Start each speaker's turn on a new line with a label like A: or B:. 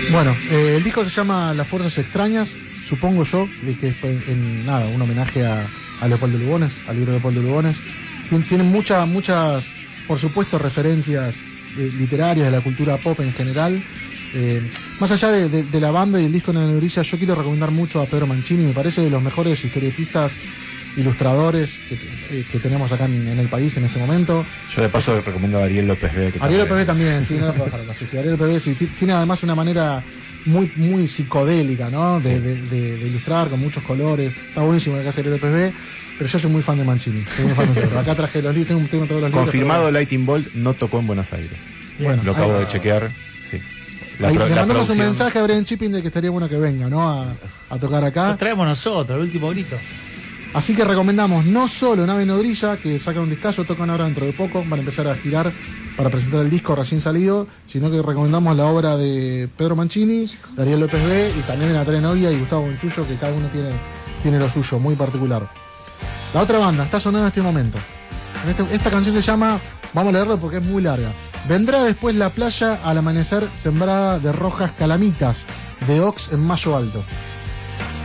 A: Bueno, el disco se llama Las Fuerzas Extrañas, supongo yo, de que es un homenaje a Leopoldo Lugones, al libro de Leopoldo Lugones. Tienen muchas, por supuesto, referencias literarias de la cultura pop en general. Más allá de la banda y el disco en la brilla, yo quiero recomendar mucho a Pedro Mancini. Me parece de los mejores historietistas, ilustradores que tenemos acá en el país en este momento.
B: Yo de paso recomiendo a Ariel López B.
A: Ariel López B también, sí, no lo puedo dejar. Sí, Ariel López B sí, tiene además una manera muy psicodélica, ¿no?
B: Sí.
A: De ilustrar con muchos colores. Está buenísimo lo que hace Ariel López B, pero yo soy muy fan de Mancini. Soy muy fan de acá traje los libros, tengo todos los libros.
B: Confirmado, Lightning Bolt no tocó en Buenos Aires.
A: Bueno,
B: lo acabo de chequear, sí.
A: Le mandamos un mensaje a Brian Chipping de que estaría bueno que venga, ¿no? A tocar acá.
C: Lo traemos nosotros, el último grito.
A: Así que recomendamos no solo Nave Nodrilla, que sacan un discazo, tocan ahora dentro de poco, van a empezar a girar para presentar el disco recién salido, sino que recomendamos la obra de Pedro Mancini, de Ariel López B y también de Natalia Novia y Gustavo Bonchullo, que cada uno tiene lo suyo, muy particular. La otra banda está sonando en este momento. Esta canción se llama, vamos a leerlo porque es muy larga. Vendrá después la playa al amanecer sembrada de rojas calamitas, de Ox en Mayo Alto.